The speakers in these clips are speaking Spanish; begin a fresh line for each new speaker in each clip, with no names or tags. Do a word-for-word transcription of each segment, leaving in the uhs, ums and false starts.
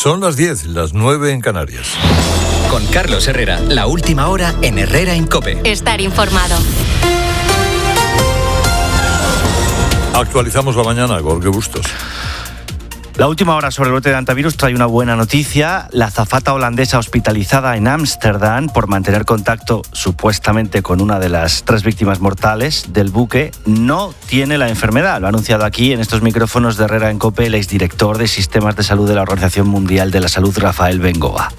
Son las diez, las nueve en Canarias.
Con Carlos Herrera, la última hora en Herrera en COPE.
Estar informado.
Actualizamos la mañana, Jorge Bustos.
La última hora sobre el brote de antivirus trae una buena noticia. La azafata holandesa hospitalizada en Ámsterdam por mantener contacto supuestamente con una de las tres víctimas mortales del buque no tiene la enfermedad. Lo ha anunciado aquí en estos micrófonos de Herrera en COPE el exdirector de Sistemas de Salud de la Organización Mundial de la Salud, Rafael Bengoa.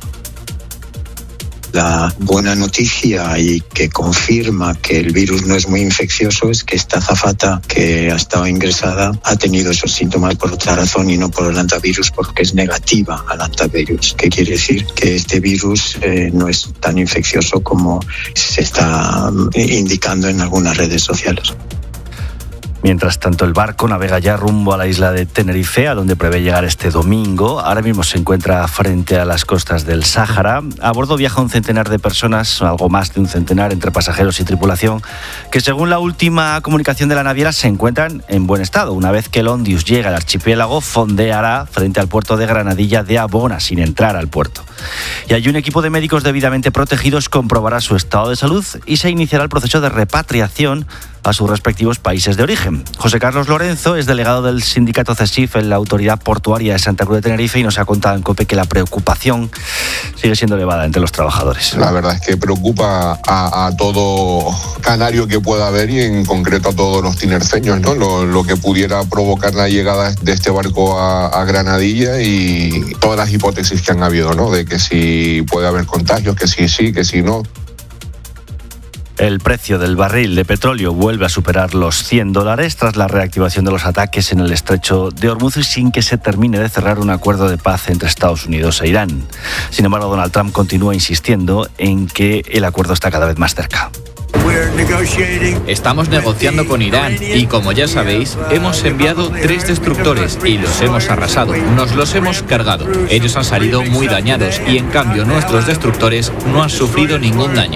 La buena noticia y que confirma que el virus no es muy infeccioso es que esta azafata que ha estado ingresada ha tenido esos síntomas por otra razón y no por el antivirus, porque es negativa al antivirus, que quiere decir que este virus eh, no es tan infeccioso como se está indicando en algunas redes sociales.
Mientras tanto, el barco navega ya rumbo a la isla de Tenerife, a donde prevé llegar este domingo. Ahora mismo se encuentra frente a las costas del Sáhara. A bordo viaja un centenar de personas, algo más de un centenar entre pasajeros y tripulación, que según la última comunicación de la naviera se encuentran en buen estado. Una vez que el Ondius llega al archipiélago, fondeará frente al puerto de Granadilla de Abona, sin entrar al puerto. Y allí un equipo de médicos debidamente protegidos comprobará su estado de salud y se iniciará el proceso de repatriación a sus respectivos países de origen. José Carlos Lorenzo es delegado del sindicato CESIF en la Autoridad Portuaria de Santa Cruz de Tenerife y nos ha contado en COPE que la preocupación sigue siendo elevada entre los trabajadores.
La verdad es que preocupa a, a todo canario que pueda haber y en concreto a todos los tinerfeños, ¿no? Lo, lo que pudiera provocar la llegada de este barco a, a Granadilla y todas las hipótesis que han habido, ¿no? De que si puede haber contagios, que sí, sí, que sí, no.
El precio del barril de petróleo vuelve a superar los cien dólares tras la reactivación de los ataques en el estrecho de Hormuz y sin que se termine de cerrar un acuerdo de paz entre Estados Unidos e Irán. Sin embargo, Donald Trump continúa insistiendo en que el acuerdo está cada vez más cerca.
Estamos negociando con Irán y, como ya sabéis, hemos enviado tres destructores y los hemos arrasado, nos los hemos cargado. Ellos han salido muy dañados y, en cambio, nuestros destructores no han sufrido ningún daño.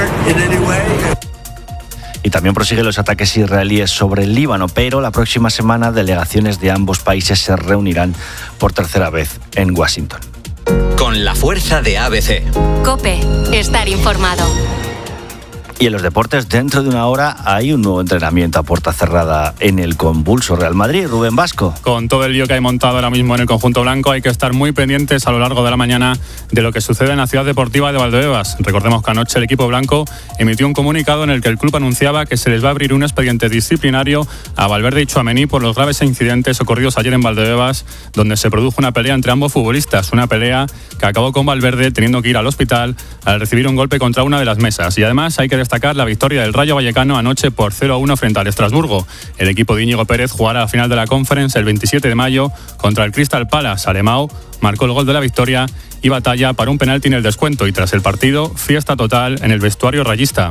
Y también prosiguen los ataques israelíes sobre el Líbano, pero la próxima semana delegaciones de ambos países se reunirán por tercera vez en Washington.
Con la fuerza de A B C.
COPE. Estar informado.
Y en los deportes, dentro de una hora hay un nuevo entrenamiento a puerta cerrada en el convulso Real Madrid. Rubén Vasco.
Con todo el lío que hay montado ahora mismo en el conjunto blanco, hay que estar muy pendientes a lo largo de la mañana de lo que sucede en la ciudad deportiva de Valdebebas. Recordemos que anoche el equipo blanco emitió un comunicado en el que el club anunciaba que se les va a abrir un expediente disciplinario a Valverde y Tchouaméni por los graves incidentes ocurridos ayer en Valdebebas, donde se produjo una pelea entre ambos futbolistas. Una pelea que acabó con Valverde teniendo que ir al hospital al recibir un golpe contra una de las mesas. Y además hay que destacar la victoria del Rayo Vallecano anoche por cero a uno frente al Estrasburgo. El equipo de Íñigo Pérez jugará la final de la Conference el veintisiete de mayo contra el Crystal Palace. Alemão marcó el gol de la victoria y batalla para un penalti en el descuento. Y tras el partido, fiesta total en el vestuario rayista.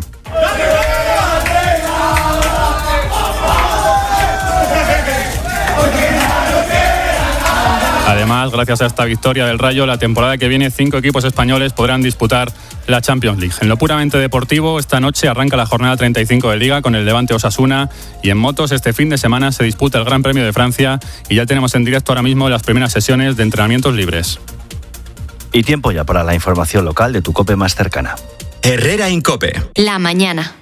Además, gracias a esta victoria del Rayo, la temporada que viene cinco equipos españoles podrán disputar la Champions League. En lo puramente deportivo, esta noche arranca la jornada treinta y cinco de Liga con el Levante Osasuna y en motos este fin de semana se disputa el Gran Premio de Francia y ya tenemos en directo ahora mismo las primeras sesiones de entrenamientos libres.
Y tiempo ya para la información local de tu COPE más cercana.
Herrera en COPE.
La mañana.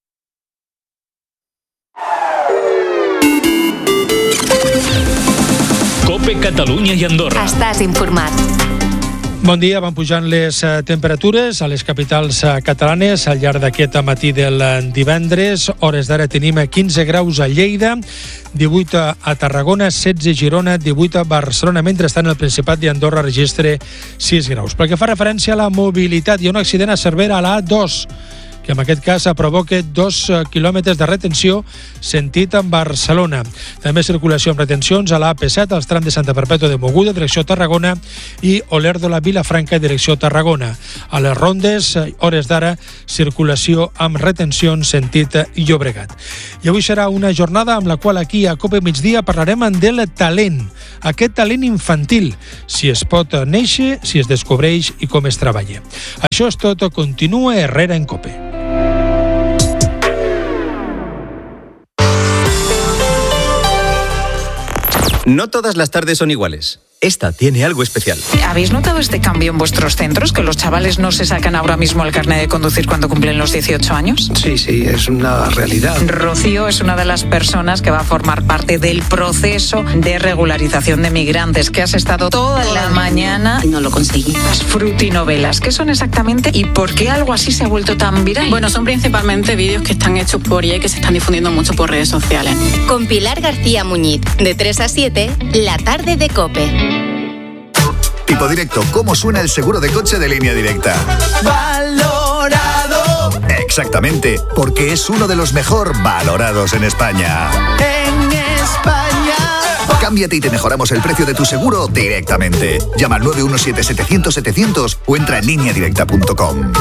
COPE Catalunya i Andorra.
Estàs informat.
Bon dia, van pujant les temperatures a les capitals catalanes al llarg d'aquest matí del divendres. Hores d'ara tenim quinze graus a Lleida, divuit a Tarragona, setze a Girona, divuit a Barcelona. Mentrestant, el Principat d'Andorra registra sis graus. Pel que fa referència a la mobilitat, hi ha un accident a Cervera a la A dos, que en aquest cas provoca dos quilòmetres de retenció sentit en Barcelona. També circulació amb retencions a la A P set, als trams de Santa Perpètua de Mogoda, direcció Tarragona, i Olèrdola, Vilafranca, direcció Tarragona. A les rondes, hores d'ara, circulació amb retencions sentit Llobregat. I avui serà una jornada amb la qual aquí a COPE Migdia parlarem del talent, aquest talent infantil, si es pot néixer, si es descobreix i com es treballa. Això és tot, continua Herrera en COPE.
No todas las tardes son iguales. esta tiene algo especial.
¿Habéis notado este cambio en vuestros centros? ¿Que los chavales no se sacan ahora mismo el carnet de conducir cuando cumplen los dieciocho años?
Sí, sí, es una realidad.
Rocío es una de las personas que va a formar parte del proceso de regularización de migrantes, que has estado toda la mañana...
No lo conseguí.
Las frutinovelas, ¿qué son exactamente y por qué algo así se ha vuelto tan viral?
Bueno, son principalmente vídeos que están hechos por I A y que se están difundiendo mucho por redes sociales.
Con Pilar García Muñiz, de tres a siete, la tarde de COPE.
Tipo Directo, ¿cómo suena el seguro de coche de Línea Directa?
Valorado.
Exactamente, porque es uno de los mejor valorados en España.
En España.
Cámbiate y te mejoramos el precio de tu seguro directamente. Llama al nueve uno siete setecientos setecientos o entra en línea directa punto com.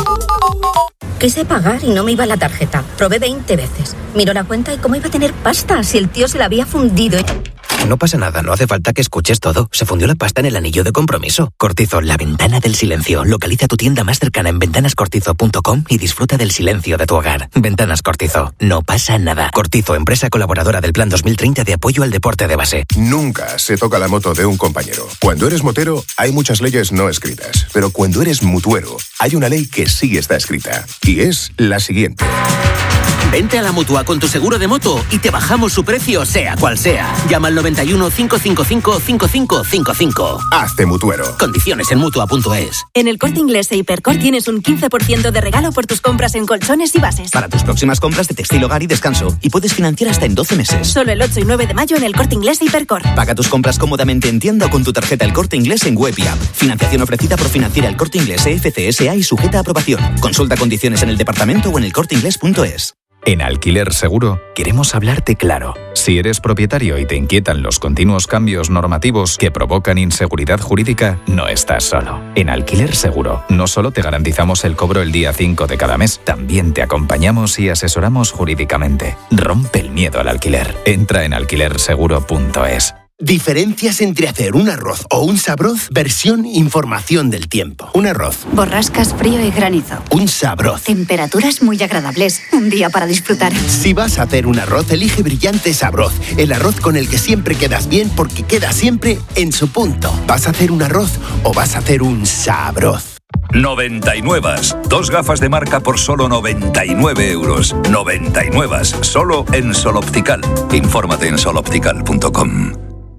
Quise pagar y no me iba la tarjeta. Probé veinte veces. Miró la cuenta y cómo iba a tener pasta si el tío se la había fundido.
No pasa nada, no hace falta que escuches todo. Se fundió la pasta en el anillo de compromiso. Cortizo, la ventana del silencio. Localiza tu tienda más cercana en ventanas cortizo punto com y disfruta del silencio de tu hogar. Ventanas Cortizo, no pasa nada. Cortizo, empresa colaboradora del Plan dos mil treinta de apoyo al deporte de base.
Nunca se toca la moto de un compañero. Cuando eres motero, hay muchas leyes no escritas. Pero cuando eres mutuero, hay una ley que sí está escrita. Y es la siguiente.
Vente a la Mutua con tu seguro de moto y te bajamos su precio, sea cual sea. Llama al noventa y uno, cinco cinco cinco, cinco cinco cinco cinco.
Hazte mutuero.
Condiciones en Mutua punto es.
En el Corte Inglés e Hipercor tienes un quince por ciento de regalo por tus compras en colchones y bases.
Para tus próximas compras de textil, hogar y descanso. Y puedes financiar hasta en doce meses.
Solo el ocho y nueve de mayo en el Corte Inglés e Hipercor.
Paga tus compras cómodamente en tienda o con tu tarjeta El Corte Inglés en web y app. Financiación ofrecida por Financiera El Corte Inglés E F C S A y sujeta a aprobación. Consulta condiciones en el departamento o en el corte inglés punto es.
En Alquiler Seguro queremos hablarte claro. Si eres propietario y te inquietan los continuos cambios normativos que provocan inseguridad jurídica, no estás solo. En Alquiler Seguro no solo te garantizamos el cobro el día cinco de cada mes, también te acompañamos y asesoramos jurídicamente. Rompe el miedo al alquiler. Entra en alquiler seguro punto es.
Diferencias entre hacer un arroz o un sabroz, versión información del tiempo. Un arroz.
Borrascas, frío y granizo.
Un sabroz.
Temperaturas muy agradables. Un día para disfrutar.
Si vas a hacer un arroz, elige Brillante Sabroz. El arroz con el que siempre quedas bien porque queda siempre en su punto. ¿Vas a hacer un arroz o vas a hacer un sabroz?
noventa y nueve. Dos gafas de marca por solo noventa y nueve euros. noventa y nueve. Solo en Sol Optical. Infórmate en sol optical punto com.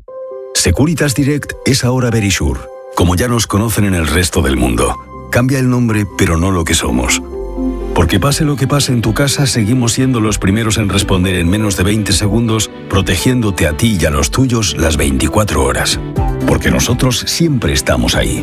Securitas Direct es ahora Verisure, como ya nos conocen en el resto del mundo. Cambia el nombre, pero no lo que somos. Porque pase lo que pase en tu casa, seguimos siendo los primeros en responder en menos de veinte segundos, protegiéndote a ti y a los tuyos las veinticuatro horas. Porque nosotros siempre estamos ahí.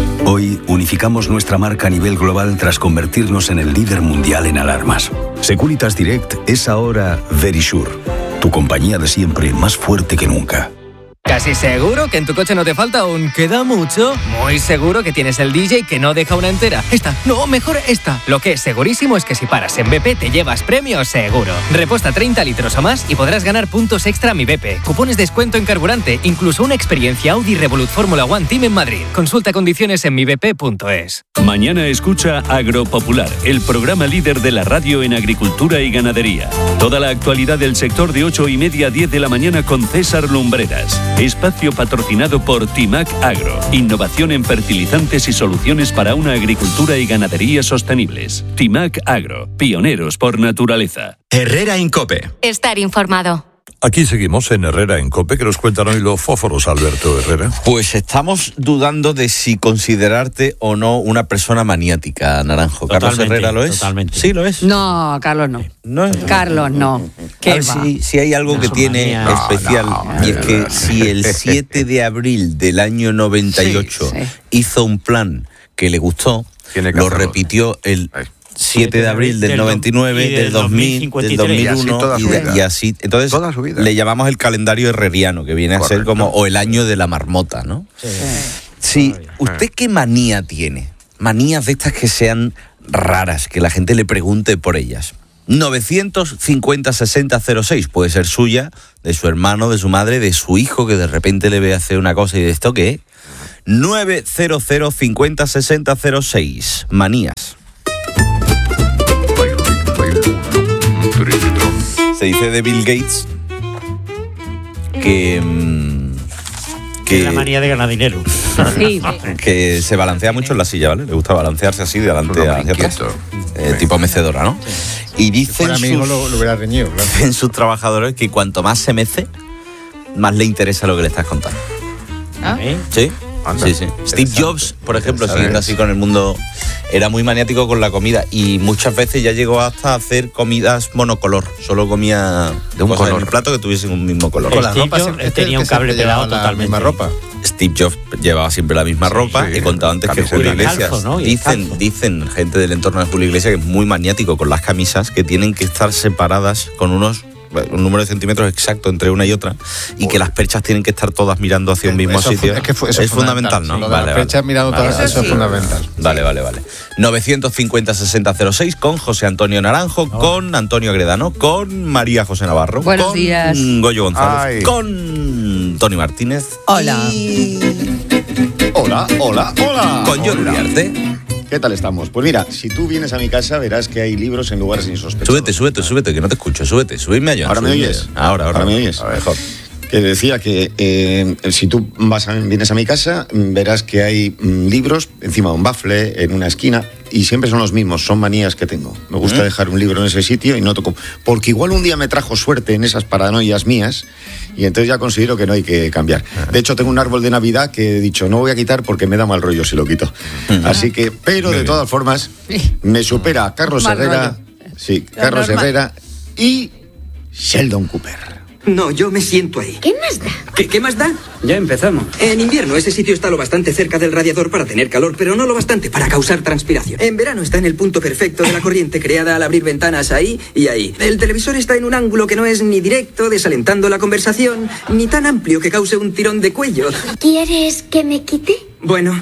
Hoy unificamos nuestra marca a nivel global tras convertirnos en el líder mundial en alarmas. Securitas Direct es ahora Verisure, tu compañía de siempre más fuerte que nunca.
¿Casi seguro que en tu coche no te falta un queda mucho? Muy seguro que tienes el D J que no deja una entera. Esta, no, mejor esta. Lo que es segurísimo es que si paras en B P te llevas premio seguro. Reposta treinta litros o más y podrás ganar puntos extra a Mi B P, cupones de descuento en carburante, incluso una experiencia Audi Revolut Fórmula One Team en Madrid. Consulta condiciones en mi b p punto es.
Mañana escucha Agropopular, el programa líder de la radio en agricultura y ganadería. Toda la actualidad del sector de ocho y media a diez de la mañana con César Lumbreras. Espacio patrocinado por Timac Agro. Innovación en fertilizantes y soluciones para una agricultura y ganadería sostenibles. Timac Agro. Pioneros por naturaleza.
Herrera Incope.
Estar informado.
Aquí seguimos en Herrera en COPE, que nos cuentan hoy los fósforos, Alberto Herrera.
Pues estamos dudando de si considerarte o no una persona maniática, Naranjo.
Totalmente,
¿Carlos Herrera lo es?
Totalmente.
¿Sí lo es?
No, Carlos no.
¿No es?
Carlos no.
A ver si, si hay algo
No,
que tiene
manía.
especial,
No, no,
y es que si el siete de abril del año noventa y ocho
Sí, sí.
hizo un plan que le gustó,
Tiene que
lo
hacerlo.
repitió el siete de abril del noventa y nueve,
y del
del dos mil, del dos mil uno,
toda
y,
su
de-
vida.
y así. Entonces
Toda su vida.
le llamamos el calendario herreriano, que viene a ser
Correcto.
como o el año de la marmota, ¿no? Sí. ¿Usted qué manía tiene? Manías de estas que sean raras, que la gente le pregunte por ellas. novecientos cincuenta sesenta cero seis, puede ser suya, de su hermano, de su madre, de su hijo, que de repente le ve hacer una cosa y de esto qué. novecientos cincuenta sesenta cero seis, manías. Se dice de Bill Gates que, mm, que...
la manía de ganar dinero.
Sí.
Que se balancea mucho en la silla, ¿vale? Le gusta balancearse así de adelante hacia atrás. Eh, tipo mecedora, ¿no? Y dicen
Para mí
sus,
lo, lo hubiera reñido, claro.
en sus trabajadores que cuanto más se mece, más le interesa lo que le estás contando.
¿Ah?
Sí.
Anda.
Sí, sí. Steve Jobs, por ejemplo, siguiendo así con el mundo, era muy maniático con la comida y muchas veces ya llegó hasta hacer comidas monocolor. Solo comía de un color. En el plato que tuviesen un mismo color.
Con la ropa siempre tenía un cable pelado totalmente.
Misma ropa.
Steve Jobs llevaba siempre la misma
Sí,
ropa.
sí.
He contado antes que Julio Iglesias.
Calzo, ¿no?
Dicen, dicen gente del entorno de Julio Iglesias que es muy maniático con las camisas, que tienen que estar separadas con unos un número de centímetros exacto entre una y otra y que las perchas tienen que estar todas mirando hacia un mismo
Eso
sitio.
Es, que fue, eso
es fundamental,
sí,
¿no?
Lo de
Vale,
las
vale.
perchas mirando
Vale,
todas,
vale,
eso
sí.
es fundamental.
Vale, vale, vale. novecientos cincuenta sesenta cero seis con José Antonio Naranjo, oh. con Antonio Agredano, con María José Navarro,
Buenos
con
días.
Goyo González,
Ay.
con Tony Martínez.
Hola.
Y...
Hola, hola, hola.
Con John Uriarte.
¿Qué tal estamos? Pues mira, si tú vienes a mi casa verás que hay libros en lugares insospechados.
Súbete, súbete, súbete, que no te escucho, súbete, subidme a John.
¿Ahora me
subidme.
oyes?
Ahora, ahora.
¿Ahora me oyes?
A ver, mejor.
Que decía que eh, si tú vas a, vienes a mi casa, verás que hay mm, libros encima de un bafle, en una esquina, y siempre son los mismos, son manías que tengo. Me gusta
¿Mm?
dejar un libro en ese sitio y no toco. Porque igual un día me trajo suerte en esas paranoias mías, y entonces ya considero que no hay que cambiar. De hecho, tengo un árbol de Navidad que he dicho, no voy a quitar porque me da mal rollo si lo quito. Así que, pero de todas formas, me supera Carlos
Mal
Herrera,
rollo.
sí,
Lo
Carlos
normal.
Herrera y Sheldon Cooper.
No, yo me siento ahí.
¿Qué más da?
¿Qué, qué más da?
Ya empezamos.
En invierno ese sitio está lo bastante cerca del radiador para tener calor, pero no lo bastante para causar transpiración. En verano está en el punto perfecto de la corriente creada al abrir ventanas ahí y ahí. El televisor está en un ángulo que no es ni directo, desalentando la conversación, ni tan amplio que cause un tirón de cuello.
¿Quieres que me quite?
Bueno.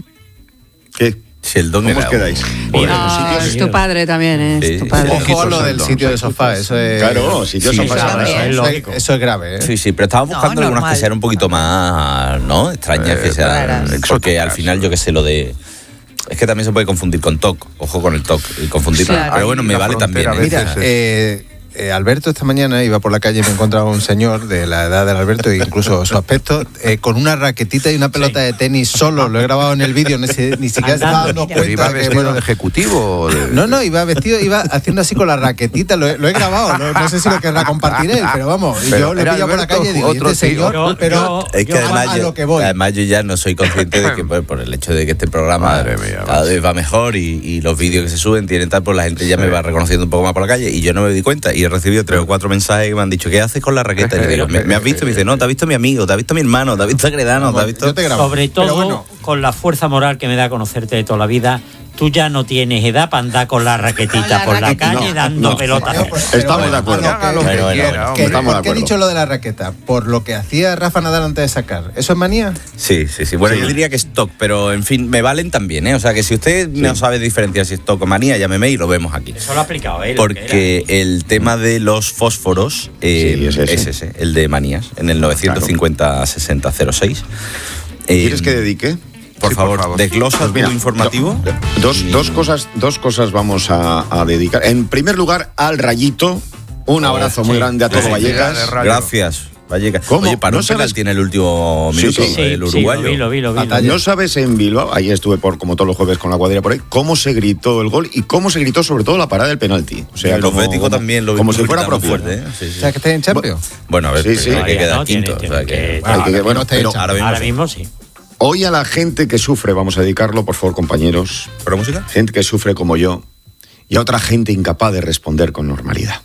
¿Qué?
Sheldon
¿Cómo
era
os quedáis?
un-
No, es tu padre también, ¿eh? Es tu padre.
Ojo a lo del sitio de sofá, eso es...
Claro, sitio de
Sí,
sofá.
claro,
Eso
eso,
es
es
lógico.
eso es grave, ¿eh?
Sí, sí, pero estaba buscando
No,
algunas
normal.
que sean un poquito más, ¿no? Extrañas, que sean...
Raras.
Porque al final, yo qué sé, lo de... Es que también se puede confundir con T O C. Ojo con el T O C y confundirlo.
Claro.
Pero bueno, me
La
vale
frontera
también.
a
¿eh?
veces, eh, eh, Alberto esta mañana iba por la calle y me encontraba un señor de la edad del Alberto, e incluso su aspecto, eh, con una raquetita y una pelota de tenis solo. Lo he grabado en el vídeo, ni, si- ni siquiera se estaba dando
Pero iba
cuenta que,
vestido
bueno,
de ejecutivo. o de-
no, no, iba vestido, iba haciendo así con la raquetita, lo he, lo he grabado, no, no sé si lo querrá compartir él, pero vamos, y
Pero
yo le
era
pillo por la
Alberto,
calle y digo,
otro
este señor,
tío.
pero
Es que
a-
además,
a
yo,
lo que voy.
además yo ya no soy consciente de que por, por el hecho de que este programa
Madre mía,
cada vez va mejor y, y los vídeos que se suben tienen tal, pues la gente ya me va reconociendo un poco más por la calle y yo no me di cuenta y he recibido tres o cuatro mensajes que me han dicho, ¿qué haces con la raqueta? Y le digo, ¿me, me has visto? Y me dice, no, te ha visto mi amigo, te ha visto mi hermano, te ha visto Agredano, te ha visto...
Yo te grabo.
Sobre todo,
Pero bueno,
con la fuerza moral que me da conocerte de toda la vida, tú ya no tienes edad para andar con la raquetita
La
por la
raquetita.
calle
No,
dando
no.
pelotas.
Pero
Estamos
bueno,
de acuerdo.
a lo que-
Bueno, bueno,
quiera,
bueno.
que-
Estamos de
¿Por qué he
acuerdo.
dicho lo de la raqueta? ¿Por lo que hacía Rafa Nadal antes de sacar? ¿Eso es manía?
Sí, sí, sí. Bueno,
Sí.
yo diría que es T O C, pero en fin, me valen también, ¿eh? O sea, que si usted no sabe diferenciar si es T O C o manía, llámeme y lo vemos aquí.
Eso lo ha aplicado él.
Porque el tema de los fósforos eh,
Sí, es ese.
es ese, el de manías, en el novecientos cincuenta sesenta cero seis. Eh,
¿Quieres que dedique?
Por
Sí,
favor,
por favor.
desglosa
Pues mira,
tu informativo.
do- Dos, dos, cosas, dos cosas vamos a, a dedicar. En primer lugar, al Rayito. Un abrazo muy grande a todo
Sí,
Vallecas.
Gracias, Vallecas.
¿Cómo?
Oye, paró
¿No
un
sabes?
penalti en el último
Sí,
minuto,
sí, sí,
el
Sí,
uruguayo.
lo vi, lo vi, lo vi.
Batalla.
No sabes en Bilbao, ahí estuve por como todos los jueves con la cuadrilla por ahí, cómo se gritó el gol y cómo se gritó sobre todo la parada del penalti. O sea,
el
como,
Bético también lo vi
como si fuera
gritando
propio.
fuerte, ¿eh? Sí, sí.
O sea, que estés en Champions.
Bueno, a ver,
Sí,
pero
sí.
hay que
Todavía
quedar
no, tiene-
quinto. o
tiene
sea, que-
que-
Hay que- bueno,
está
pero
hecha.
ahora mismo
Ahora
sí.
mismo sí.
hoy a la gente que sufre, vamos a dedicarlo, por favor, compañeros.
¿Pero música?
Gente que sufre como yo y a otra gente incapaz de responder con normalidad.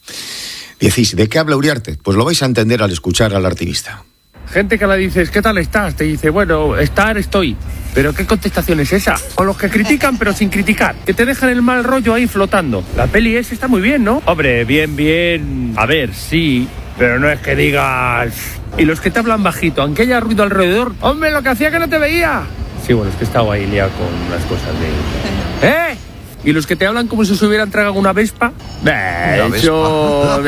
Decís, ¿de qué habla Uriarte? Pues lo vais a entender al escuchar al activista.
Gente que le dices, ¿qué tal estás? Te dice, bueno, estar estoy. Pero ¿qué contestación es esa? O los que critican pero sin criticar, que te dejan el mal rollo ahí flotando. La peli esa está muy bien, ¿no? Hombre, bien, bien. A ver, sí, pero no es que digas... Y los que te hablan bajito, aunque haya ruido alrededor, hombre, lo que hacía que no te veía. Sí, bueno, es que estaba ahí liado con unas cosas de... ¿Eh? ¿Y los que te hablan como si se hubieran tragado una vespa? Eh, eso...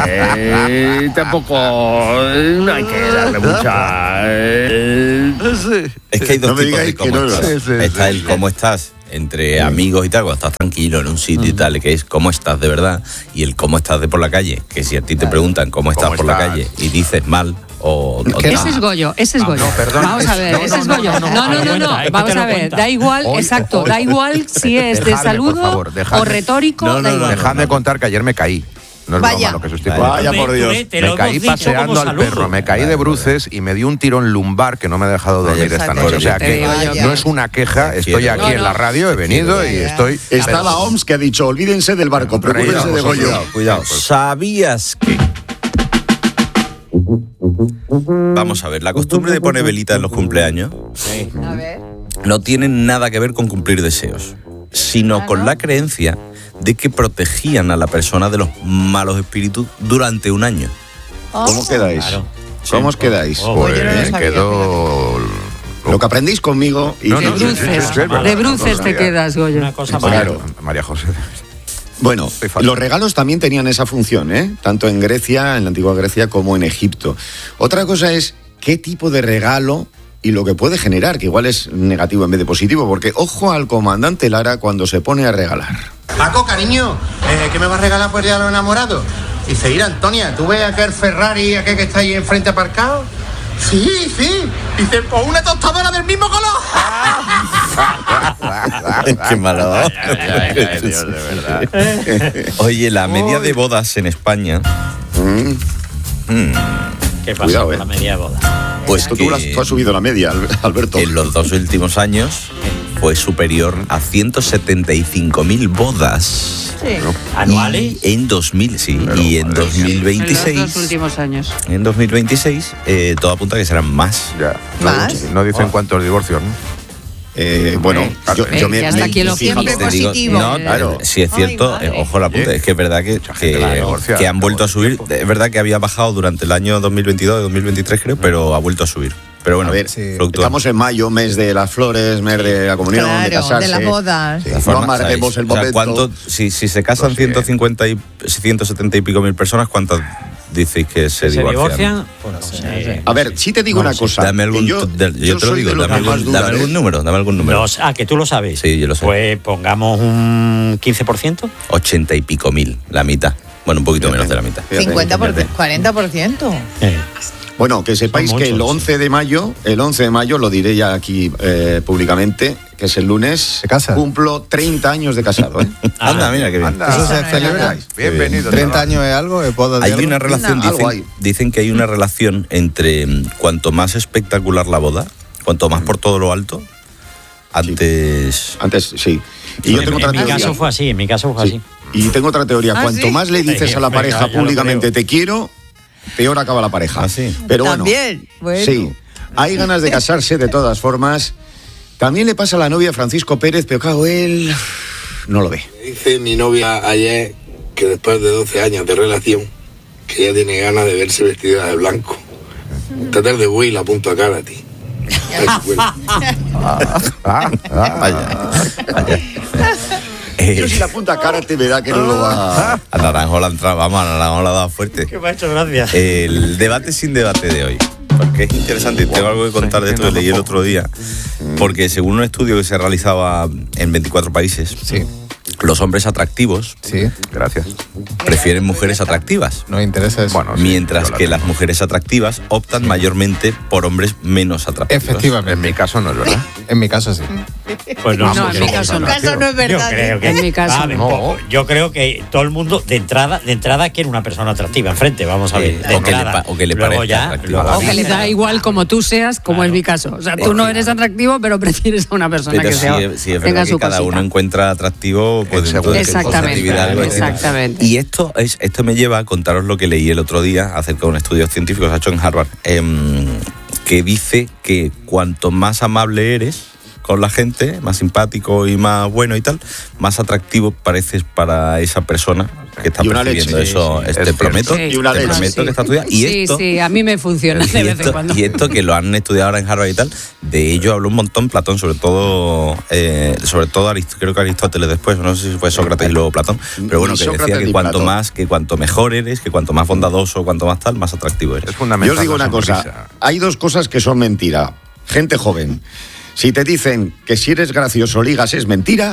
eh, tampoco... eh, no hay que darle mucha... eh.
Es que hay dos
No me
tipos de
digáis que
cómo
no,
estás.
sí, sí,
Está
sí,
el cómo estás entre amigos y tal, cuando estás tranquilo en un sitio y tal, que es cómo estás de verdad, y el cómo estás de por la calle, que si a ti te preguntan cómo estás
¿Cómo
por la
estás?
calle y dices mal, o, o
Ese es Goyo, ese es Goyo.
no, perdón,
Vamos a
es-
ver,
no,
ese
no,
es
no,
Goyo.
no,
No,
no,
no, no,
cuenta,
no.
es que
Vamos
te lo
a ver,
cuenta.
da igual,
Hoy-
exacto,
hoy-
da igual si es de
Dejadme,
saludo
por favor,
o
dejadme.
retórico,
No, no,
da
no,
igual.
dejadme contar que ayer me caí. No es
Vaya.
broma lo que os estoy
Vaya
contando.
por Dios.
Te lo
Me caí
hemos dicho
paseando
como
al
saludo.
perro, me caí de bruces y me dio un tirón lumbar que no me ha dejado dormir esta noche. O sea
Te
que
digo yo
no
que-
es una queja, estoy aquí
No,
en
no.
la radio, he venido y estoy...
Está la O M S que ha dicho, olvídense del barco, preocúpense de Goyo.
Cuidado, cuidado. ¿Sabías que...? Vamos a ver, la costumbre de poner velita en los cumpleaños
A ver.
no tiene nada que ver con cumplir deseos, sino con la creencia de que protegían a la persona de los malos espíritus durante un año.
¿Cómo quedáis? ¿Cómo os quedáis?
Pues yo no lo sabía.
quedó...
Lo que aprendís conmigo y
No,
De
no, sí, sí, sí,
bruces,
sí, es verdad.
de bruces te quedas, Goyo.
Una cosa
Claro.
María José.
Bueno, los regalos también tenían esa función, ¿eh? Tanto en Grecia, en la antigua Grecia, como en Egipto. Otra cosa es qué tipo de regalo y lo que puede generar, que igual es negativo en vez de positivo, porque ojo al comandante Lara cuando se pone a regalar.
Paco, cariño, eh, ¿qué me vas a regalar por el día de los enamorados? Dice, mira, Antonia, ¿tú ves aquel Ferrari, aquel que está ahí enfrente aparcado? Sí, sí. Dice, pues una tostadora del mismo color.
Qué malo. Oye, la media de bodas en España... Mm.
¿Qué pasa
Cuidado,
con
eh.
la media boda?
Pues
Tú,
que
tú has, tú has subido la media, Alberto.
en los dos últimos años fue superior a ciento setenta y cinco mil bodas.
¿Anuales?
Y en dos mil, sí, y en dos mil
En los
veintiséis,
dos últimos años.
en dos mil veintiséis, eh, todo apunta a que serán más.
Ya.
¿Más?
No dicen cuántos divorcios, ¿no?
Eh, bueno, yo,
Eh,
yo me,
ya está
me-
aquí el
me fijo-
objetivo.
Te digo,
positivo.
no,
Claro.
si es cierto, eh, ojo la punta, es que es verdad que, que,
la divorcia,
que han vuelto a subir. Es verdad que había bajado durante el año dos mil veintidós y dos mil veintitrés, creo, pero ha vuelto a subir. Pero bueno,
A ver,
fluctúa.
estamos en mayo, mes de las flores, mes de la comunión, de
Claro,
casarse.
de las bodas.
De todas
No
formas,
amarguemos
¿sabéis?
el
O sea,
momento.
¿cuánto- si, si se casan ciento cincuenta y ciento setenta y pico mil personas, ¿cuántas decís que se,
¿Se
divorcian?
divorcian? Pues no sé.
A ver, sí te digo
No
una
sé.
cosa.
Dame algún,
que yo,
de- yo
yo
te lo
soy
digo,
de los
dame
que más
algún,
dudan,
dame
¿eh?
algún número, dame algún número.
No, ah, que tú lo sabes.
Sí, yo lo sé.
Pues pongamos un quince por ciento.
Ochenta y pico mil, la mitad. Bueno, un poquito menos de la mitad.
Fíjate,
cincuenta por
fíjate.
cuarenta por ciento.
Bueno, que sepáis
Son
que el
muchos,
once de mayo, el once de mayo, lo diré ya aquí eh, públicamente, que es el lunes,
¿Se casa?
cumplo treinta años de casado, ¿eh?
Anda, mira qué bien.
Anda.
¿Eso se
Ah,
celebra?
Bienvenido.
¿treinta años es algo? ¿Es boda de
Hay
algo?
una relación,
Algo
dicen,
hay.
dicen que hay una relación entre mm, cuanto más espectacular la boda, cuanto más por todo lo alto, antes...
Antes, sí. Y yo
en,
tengo
en
otra
mi
teoría.
caso fue así, en mi caso fue
Sí.
así.
Y tengo otra teoría.
¿Ah,
Cuanto
sí?
más le dices
Sí,
a la
venga,
pareja
ya lo
públicamente
creo.
te quiero, peor acaba la pareja.
¿Ah, sí?
Pero bueno,
También, bueno.
sí. Hay ganas de casarse de todas formas. También le pasa a la novia Francisco Pérez, pero claro, él no lo ve.
Dice mi novia ayer que después de doce años de relación, que ella tiene ganas de verse vestida de blanco. Esta tarde voy y la apunto a cara a ti. Ay, bueno.
Ah, ah,
Vaya, vaya. Eh,
Yo si la punta cara te me da que no lo va.
a Naranjo la entrada, vamos, a Naranjo la ha dado fuerte.
Que me ha hecho gracia.
El debate sin debate de hoy. Porque es interesante, tengo algo que contar de esto que leí el otro día. Porque según un estudio que se realizaba en veinticuatro países,
Sí,
los hombres atractivos
sí.
gracias.
prefieren mujeres atractivas.
Nos interesa eso.
Bueno, sí,
Mientras
yo la
que
tengo.
las mujeres atractivas optan mayormente por hombres menos atractivos.
Efectivamente.
En mi caso no es verdad.
En mi caso sí.
Pues no,
No, en mi caso no.
Caso no es verdad.
Yo creo que,
En mi caso
a ver,
no.
poco. Yo creo que todo el mundo de entrada, de entrada quiere una persona atractiva enfrente, vamos a ver.
Eh,
de
o que le
entrada.
pa- o que le
Luego
parezca
ya,
atractiva.
luego
O que le da igual como tú seas, como es mi caso. O sea, tú no eres atractivo, pero prefieres a una persona
Pero
que
si,
sea,
es- si es
tenga
verdad que
su
cada
cosita.
uno encuentra atractivo, pues dentro de su
Exactamente,
subjetividad algo distinto.
exactamente.
Y esto es esto me lleva a contaros lo que leí el otro día acerca de un estudio científico que se ha hecho en Harvard, em, que dice que cuanto más amable eres con la gente, más simpático y más bueno y tal, más atractivo pareces para esa persona que está
Y una
percibiendo
leche,
eso.
sí, sí.
Te
Es
prometo,
cierto.
Y una
te
leche.
prometo
Sí.
que está estudiado. Y
sí,
esto,
sí, a mí me funciona de
y
vez en
esto,
cuando.
y esto que lo han estudiado ahora en Harvard y tal, de ello habló un montón Platón, sobre todo, eh, sobre todo Arist- creo que Aristóteles después, no sé si fue Sócrates y luego Platón, pero bueno,
Ni
que
Sócrates
decía que
ni
cuanto
Platón.
más, que cuanto mejor eres, que cuanto más bondadoso, cuanto más tal, más atractivo eres.
Es fundamental.
Yo os digo
la
una cosa,
sonrisa.
hay dos cosas que son mentira. Gente joven, si te dicen que si eres gracioso ligas es mentira,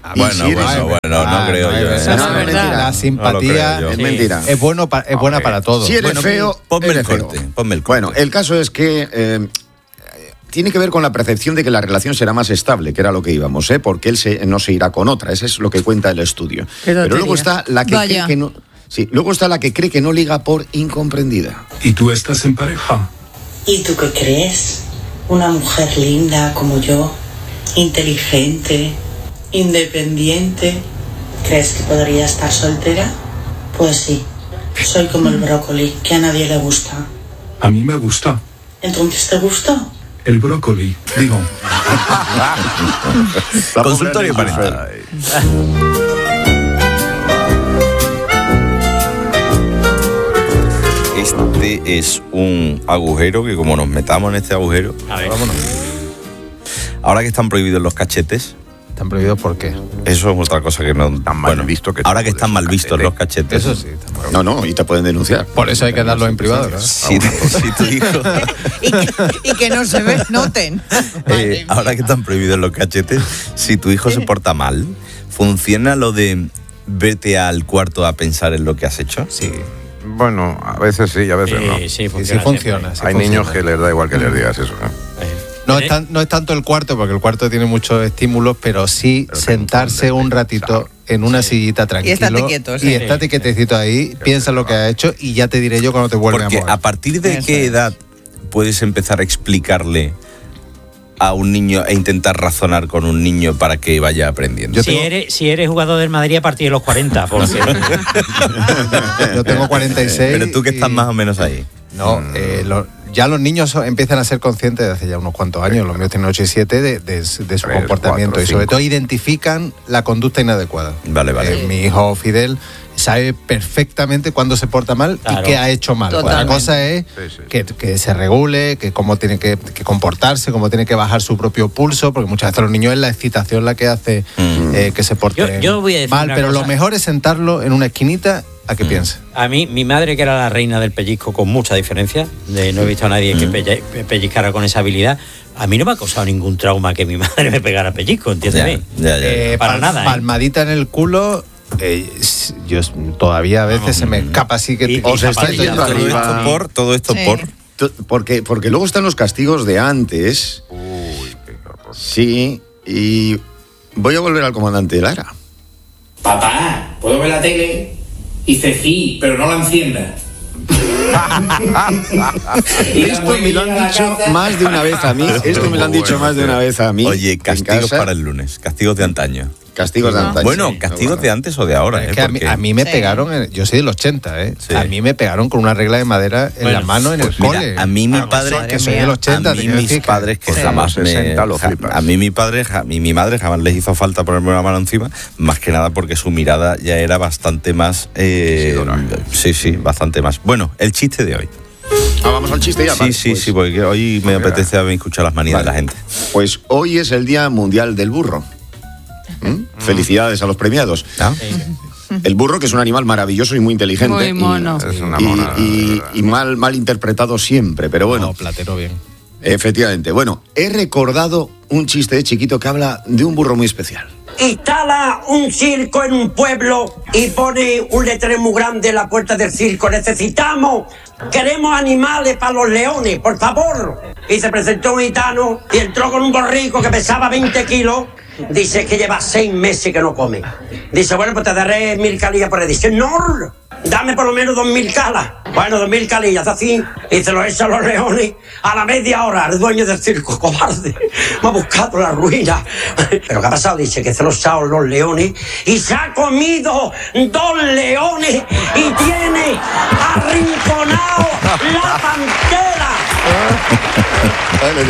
Y
Bueno,
si eres-
bueno, bueno, no
Ah,
creo
no,
yo.
es
¿eh?
verdad.
No, es mentira.
La simpatía
No lo creo yo.
Es
Sí.
mentira.
es, bueno pa- es buena para todos.
Si eres
Bueno,
feo,
ponme el
eres feo.
corte, ponme el corte.
Bueno, el caso es que eh, tiene que ver con la percepción de que la relación será más estable, que era lo que íbamos, ¿eh? Porque él se- no se irá con otra. Eso es lo que cuenta el estudio.
Qué
Pero luego
tontería.
está la que
Vaya.
cree que no. Sí, luego está la que cree que no liga por incomprendida.
¿Y tú estás en pareja?
¿Y tú qué crees? Una mujer linda como yo, inteligente, independiente. ¿Crees que podría estar soltera? Pues sí, soy como el brócoli, que a nadie le gusta.
A mí me gusta.
¿Entonces te gustó?
El brócoli, digo.
Consultorio parental. Este es un agujero que como nos metamos en este agujero, vámonos. Ahora que están prohibidos los cachetes,
¿Están prohibidos por qué?
eso es otra cosa que no están mal visto. Que ahora que están mal vistos los cachetes.
Eso sí.
No, no, y te pueden denunciar.
Por eso hay que darlo en privado, ¿no?
Si, si tu hijo,
Y que no se ve, noten.
eh, ahora que están prohibidos los cachetes, si tu hijo se porta mal, ¿funciona lo de vete al cuarto a pensar en lo que has hecho?
Sí.
Bueno, a veces sí, a veces
Sí,
no.
sí,
Sí,
funciona.
sí funciona. sí
Hay
funciona.
niños que les da igual que les digas eso. ¿eh?
No es, tan- no es tanto el cuarto, porque el cuarto tiene muchos estímulos, pero sí sentarse un ratito en una sillita tranquilo.
estate quieto, sí.
Y estate quietecito ahí, piensa lo que has hecho y ya te diré yo cuando te vuelve
Porque
a mover.
a partir de
Eso
qué
es.
edad puedes empezar a explicarle a un niño e intentar razonar con un niño para que vaya aprendiendo?
Yo
Si
tengo-
eres, si eres jugador del Madrid a partir de los cuarenta, porque
Yo tengo cuarenta y seis.
Pero tú que estás
y-
más o menos ahí.
No, eh, lo- ya los niños son- empiezan a ser conscientes de hace ya unos cuantos años, los míos tienen ocho y siete, de, de- de su
Tres,
comportamiento
cuatro,
y sobre
cinco.
todo identifican la conducta inadecuada.
Vale, vale.
Eh, mi hijo Fidel sabe perfectamente cuándo se porta mal
Claro.
y qué ha hecho mal. Otra
Totalmente.
cosa es
Sí, sí.
que, que se regule, que cómo tiene que, que comportarse, cómo tiene que bajar su propio pulso, porque muchas veces los niños es la excitación la que hace
Mm.
eh, que se porte
Yo- yo voy a decir
mal,
una
pero
cosa.
lo mejor es sentarlo en una esquinita a que piense.
a mí, mi madre, que era la reina del pellizco con mucha diferencia, de, no he visto a nadie que pelle- pellizcara con esa habilidad, a mí no me ha causado ningún trauma que mi madre me pegara pellizco, entiéndeme.
Ya, ya, ya.
Eh,
Para
pal-
nada, ¿eh?
Palmadita en el culo. eh, s- yo s- todavía a veces se me escapa así que
Y-
te-
y
Os está
zapatilla.
yendo
Todo
arriba.
esto por, todo esto
Sí.
por.
Tú- Porque, porque luego están los castigos de antes.
Uy, qué horror.
Sí, y voy a volver al comandante Lara.
Papá, ¿puedo ver la tele? Dice sí, pero no la encienda. Y la
Esto
mueve
me lo
llega
han
a la
dicho
casa.
más de una vez a mí. Esto me lo han dicho más de una vez a mí.
Oye,
en
castigos
casa.
para el lunes, castigos de antaño.
Castigos de antaño.
Bueno,
Sí,
castigos
bueno.
de antes o de ahora,
Es
¿eh?
que a mí,
Porque-
a mí me
Sí.
pegaron, en- yo soy del ochenta, ¿eh?
Sí.
A mí me pegaron con una regla de madera en
Bueno,
la mano en el
Pues mira,
cole.
a mí mi
Ah,
padre,
que soy del ochenta,
a
te
mí
quiero
mis
decir que-
padres que
Sí.
jamás me,
sesenta lo
ja-
flipas.
a mí mi padre ja- y mi madre jamás les hizo falta ponerme una mano encima, más que nada porque su mirada ya era bastante más, eh, sí, sí, bastante más. Bueno, el chiste de hoy.
Ah, vamos al chiste ya.
Sí,
vale,
sí,
pues.
sí, porque hoy me apetece a mí escuchar las manías de la gente.
Pues hoy es el Día Mundial del Burro. ¿Mm? Felicidades a los premiados.
¿Ah?
El burro, que es un animal maravilloso y muy inteligente.
Muy
y-
mono.
Es una
y,
mona.
y- y mal, mal interpretado siempre, pero bueno.
No, platero bien.
Efectivamente. Bueno, he recordado un chiste de chiquito que habla de un burro muy especial.
Instala un circo en un pueblo y pone un letrero muy grande en la puerta del circo. Necesitamos, queremos animales para los leones, por favor. Y se presentó un gitano y entró con un borrico que pesaba veinte kilos. Dice que lleva seis meses que no come. Dice, bueno, pues te daré mil calillas por él. Dice, no, dame por lo menos dos mil calas. Bueno, dos mil calillas, así. Y se lo echa a los leones a la media hora. El dueño del circo, cobarde, me ha buscado la ruina. Pero ¿qué ha pasado? Dice que se lo ha echado los leones y se ha comido dos leones y tiene arrinconado la pantera.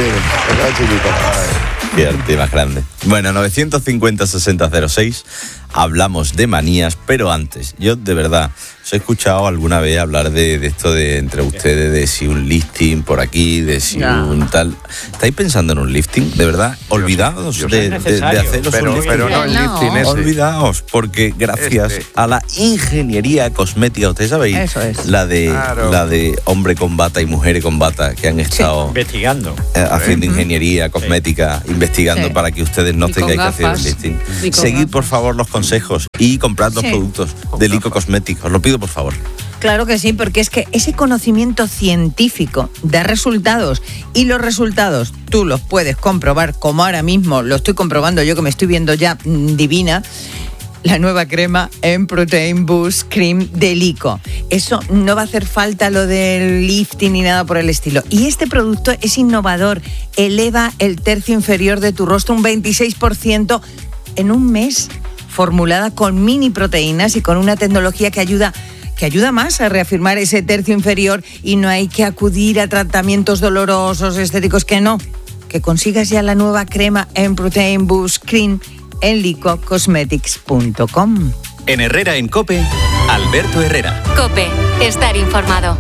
Qué arte más grande. Bueno, novecientos cincuenta, sesenta cero seis. hablamos de manías, pero antes, yo de verdad, os he escuchado alguna vez hablar de, de esto de entre ustedes, de si un lifting por aquí, de si
no.
un tal... ¿Estáis pensando en un lifting? ¿De verdad? Olvidaos
yo
de,
sé.
de, de, de haceros
pero,
un lifting.
pero no el lifting ese.
Olvidaos, porque gracias
Este.
a la ingeniería cosmética, ustedes sabéis,
Eso es.
la de
Claro.
la de hombre con bata y mujer con bata que han estado
investigando,
eh, haciendo ingeniería cosmética, investigando
Sí.
para que ustedes no
Y
tengáis
con
que hacer el
gafas.
lifting.
Y con
Seguid
gafas.
por favor los consejos y comprad los
Sí.
productos de Lico Cosméticos, os lo pido por favor.
Claro que sí, porque es que ese conocimiento científico de resultados y los resultados tú los puedes comprobar, como ahora mismo lo estoy comprobando yo, que me estoy viendo ya mmm, divina. La nueva crema en Protein Boost Cream de Lico. Eso no va a hacer falta lo del lifting ni nada por el estilo. Y este producto es innovador, eleva el tercio inferior de tu rostro un veintiséis por ciento en un mes, formulada con mini proteínas y con una tecnología que ayuda que ayuda más a reafirmar ese tercio inferior, y no hay que acudir a tratamientos dolorosos, estéticos, que no. Que consigas ya la nueva crema en Protein Boost Cream en lico cosmetics punto com.
En Herrera en COPE, Alberto Herrera.
COPE, estar informado.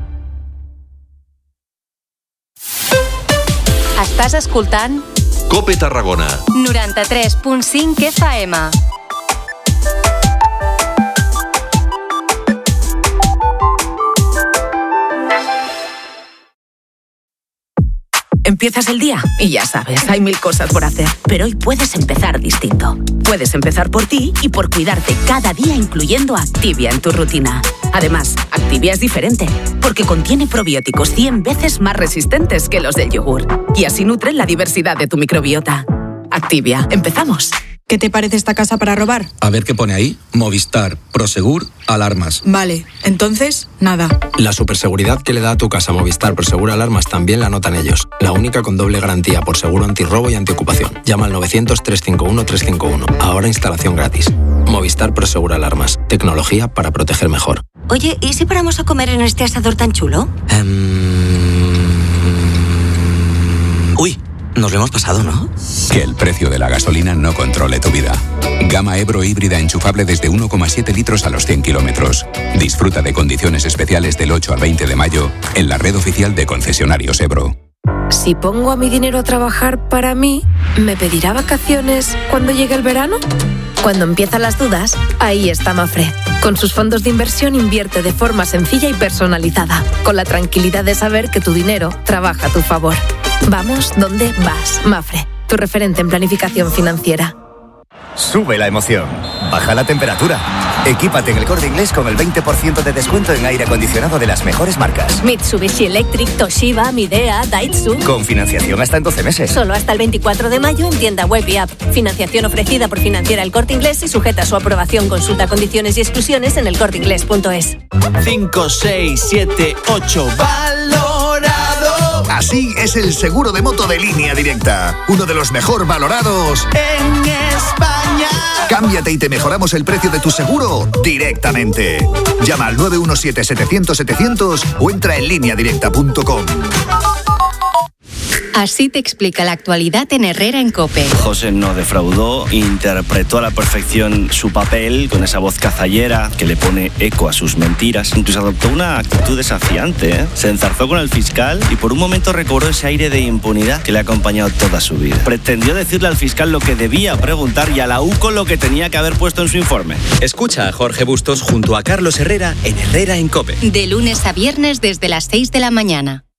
Estàs escoltant
COPE Tarragona.
noranta-tres punt cinc F M.
Empiezas el día y ya sabes, hay mil cosas por hacer. Pero hoy puedes empezar distinto. Puedes empezar por ti y por cuidarte cada día, incluyendo Activia en tu rutina. Además, Activia es diferente, porque contiene probióticos cien veces más resistentes que los del yogur. Y así nutren la diversidad de tu microbiota. Activia, empezamos.
¿Qué te parece esta casa para robar?
A ver qué pone ahí. Movistar, Prosegur, alarmas.
Vale, entonces, nada.
La superseguridad que le da a tu casa Movistar Prosegur Alarmas también la notan ellos. La única con doble garantía por seguro antirrobo y antiocupación. Llama al novecientos, trescientos cincuenta y uno, trescientos cincuenta y uno. Ahora instalación gratis. Movistar Prosegur Alarmas. Tecnología para proteger mejor.
Oye, ¿y si paramos a comer en este asador tan chulo?
Um... Uy, nos lo hemos pasado, ¿no?
Que el precio de la gasolina no controle tu vida. Gama Ebro híbrida enchufable desde uno coma siete litros a los cien kilómetros. Disfruta de condiciones especiales del ocho al veinte de mayo en la red oficial de concesionarios Ebro.
Si pongo a mi dinero a trabajar para mí, ¿me pedirá vacaciones cuando llegue el verano? Cuando empiezan las dudas, ahí está Mafre. Con sus fondos de inversión invierte de forma sencilla y personalizada, con la tranquilidad de saber que tu dinero trabaja a tu favor. Vamos donde vas, Mafre, tu referente en planificación financiera.
Sube la emoción, baja la temperatura. Equípate en el Corte Inglés con el veinte por ciento de descuento en aire acondicionado de las mejores marcas.
Mitsubishi Electric, Toshiba, Midea, Daitsu.
Con financiación hasta en doce meses.
Solo hasta el veinticuatro de mayo en tienda web y app. Financiación ofrecida por Financiera El Corte Inglés y sujeta a su aprobación. Consulta condiciones y exclusiones en el corte inglés punto es.
cinco, seis, siete, ocho. ¡Valorado!
Así es el seguro de moto de Línea Directa. Uno de los mejor valorados
en España.
Cámbiate y te mejoramos el precio de tu seguro directamente. Llama al nueve uno siete, setecientos, setecientos o entra en línea directa punto com.
Así te explica la actualidad en Herrera en COPE.
José no defraudó, interpretó a la perfección su papel con esa voz cazallera que le pone eco a sus mentiras. Incluso adoptó una actitud desafiante, ¿eh? Se enzarzó con el fiscal y por un momento recobró ese aire de impunidad que le ha acompañado toda su vida. Pretendió decirle al fiscal lo que debía preguntar y a la U C O lo que tenía que haber puesto en su informe.
Escucha a Jorge Bustos junto a Carlos Herrera en Herrera en COPE.
De lunes a viernes desde las seis de la mañana.